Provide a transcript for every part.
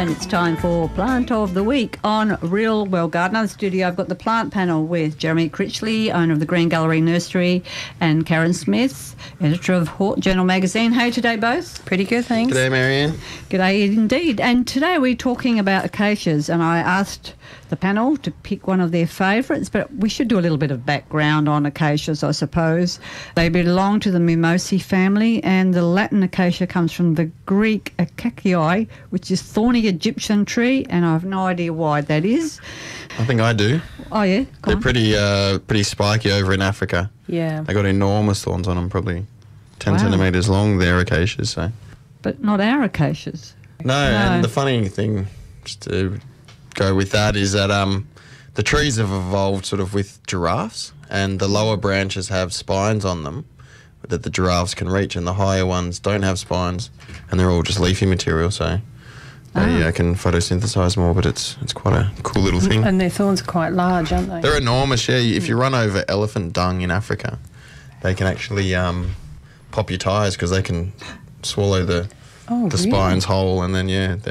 And it's time for Plant of the Week on Real Well Gardener. In the studio, I've got the plant panel with Jeremy Critchley, owner of the Green Gallery Nursery, and Karen Smith, editor of Hort Journal magazine. How are you today, both? Pretty good, thanks. G'day, Marianne. G'day indeed. And today we're talking about acacias, and I asked the panel to pick one of their favourites, but we should do a little bit of background on acacias, I suppose. They belong to the Mimosae family, and the Latin acacia comes from the Greek akakii, which is thorny Egyptian tree, and I have no idea why that is. I think I do. Oh, yeah? They're pretty spiky over in Africa. Yeah. They got enormous thorns on them, probably 10 centimetres long, their acacias. So. But not our acacias. No, and the funny thing, just to go with that, is that the trees have evolved sort of with giraffes, and the lower branches have spines on them that the giraffes can reach, and the higher ones don't have spines, and they're all just leafy material, so they can photosynthesize more, but it's quite a cool little thing. And their thorns are quite large, aren't they? They're enormous, yeah. If you run over elephant dung in Africa, they can actually pop your tyres because they can swallow the spines whole, and then,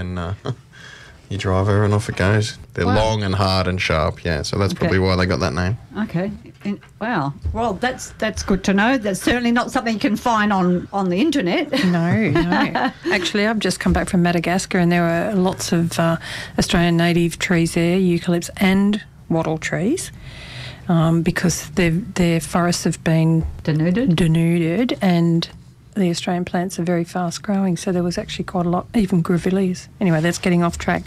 you drive over and off it goes. They're long and hard and sharp, so that's probably why they got that name. Okay. Wow. Well, that's good to know. That's certainly not something you can find on the internet. No. Actually, I've just come back from Madagascar, and there were lots of Australian native trees there, eucalypts and wattle trees, because their forests have been denuded, and the Australian plants are very fast growing, so there was actually quite a lot, even grevilleas. Anyway, that's getting off track.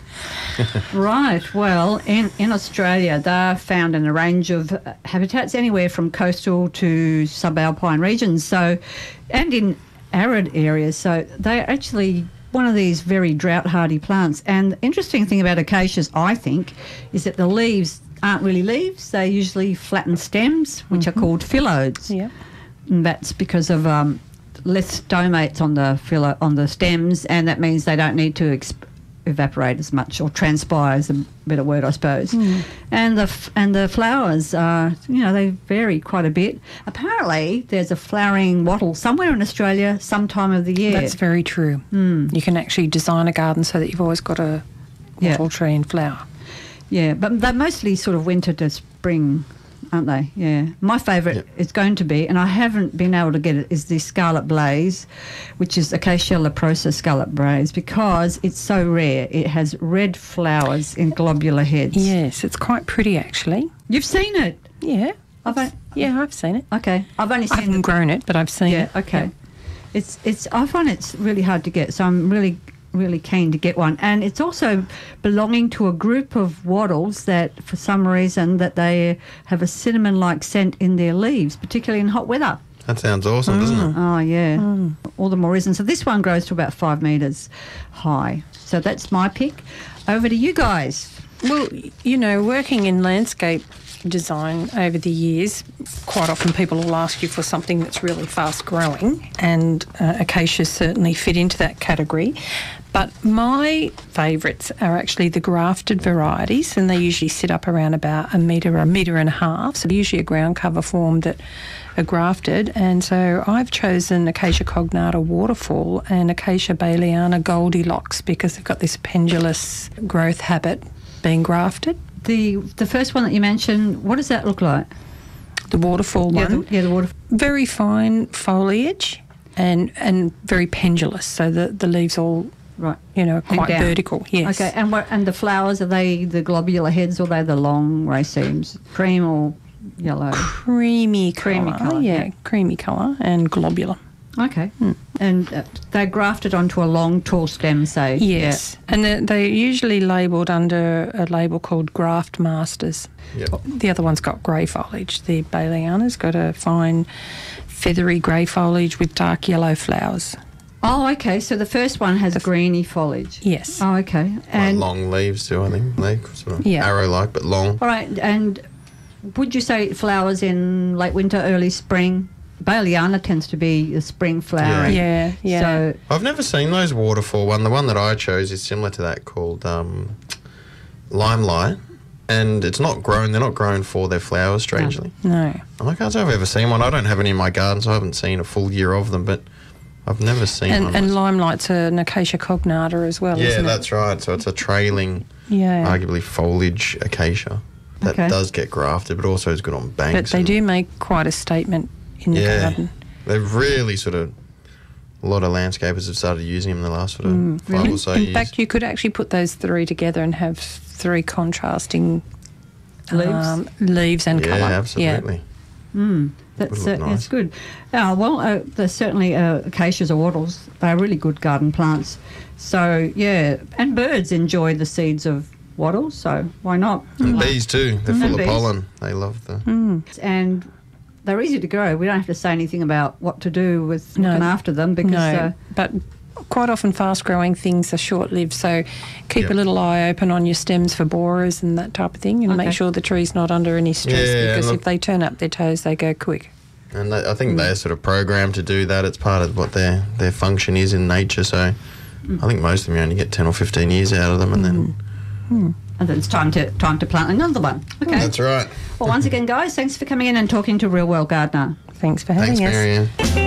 Right. Well, in Australia, they're found in a range of habitats, anywhere from coastal to subalpine regions, and in arid areas. So they're actually one of these very drought-hardy plants. And the interesting thing about acacias, I think, is that the leaves aren't really leaves. They're usually flattened stems, which are called phyllodes. Yeah. And that's because of less stomates on the stems, and that means they don't need to evaporate as much, or transpire is a better word, I suppose. And the flowers are, they vary quite a bit. Apparently, there's a flowering wattle somewhere in Australia some time of the year. That's very true. You can actually design a garden so that you've always got a wattle tree in flower. Yeah, but they're mostly sort of winter to spring, aren't they? Yeah. My favourite is going to be, and I haven't been able to get it, is the Scarlet Blaze, which is Acacia leprosa Scarlet Blaze, because it's so rare. It has red flowers in globular heads. Yes, it's quite pretty, actually. You've seen it? Yeah. I've seen it. Okay. I've only seen I haven't grown it, but I've seen it. Yeah, okay. Yeah. I find it's really hard to get, so I'm really keen to get one. And it's also belonging to a group of wattles that, for some reason, that they have a cinnamon-like scent in their leaves, particularly in hot weather. That sounds awesome, doesn't it? Oh, yeah. All the more reason. So this one grows to about 5 metres high. So that's my pick. Over to you guys. Well, working in landscape design over the years, quite often people will ask you for something that's really fast growing, and acacias certainly fit into that category. But my favourites are actually the grafted varieties, and they usually sit up around about a metre and a half. So they're usually a ground cover form that are grafted. And so I've chosen Acacia cognata waterfall and Acacia baileyana Goldilocks because they've got this pendulous growth habit being grafted. The first one that you mentioned, what does that look like? The waterfall one? The waterfall. Very fine foliage and very pendulous, so the leaves all... Right. Quite vertical, yes. Okay, and the flowers, are they the globular heads, or are they the long racemes? Cream or yellow? Creamy colour, yeah. Creamy colour and globular. Okay. And they're grafted onto a long, tall stem, say? Yes. Yeah. And they're usually labelled under a label called Graft Masters. Yep. The other one's got grey foliage. The baileyana's got a fine, feathery grey foliage with dark yellow flowers. Oh, okay. So the first one has greeny foliage. Yes. Oh, okay. And long leaves too, I think. They sort of arrow-like, but long. All right. And would you say it flowers in late winter, early spring? Baileyana tends to be a spring flowering. Yeah. So I've never seen those waterfall one. The one that I chose is similar to that, called Limelight. And it's not grown. They're not grown for their flowers, strangely. No. I can't say I've ever seen one. I don't have any in my garden, so I haven't seen a full year of them, but I've never seen one. And limelight's an acacia cognata as well, Yeah, isn't it? that's right. So it's a trailing, Yeah. arguably foliage acacia that Okay. does get grafted, but also is good on banks. But they and- do make quite a statement in the garden. They've really sort of, a lot of landscapers have started using them in the last sort of 5 or so In years. fact, you could actually put those three together and have three contrasting leaves and yeah, colour. absolutely. That's Would look nice. it's good. There's certainly acacias or wattles. They're really good garden plants. So yeah, and birds enjoy the seeds of wattles. So why not? And bees too. They're full of bees. pollen. They love the... And they're easy to grow. We don't have to say anything about what to do with No. looking after them because No, but quite often fast-growing things are short-lived, so keep Yep. a little eye open on your stems for borers and that type of thing, and Okay. make sure the tree's not under any stress, Yeah, because and if they turn up their toes, they go quick. And I think they're sort of programmed to do that. It's part of what their function is in nature. So I think most of them you only get 10 or 15 years out of them, and then... and then it's time to plant another one. Okay. That's right. Well, once again, guys, thanks for coming in and talking to Real World Gardener. Thanks for having Thanks, us. Marianne.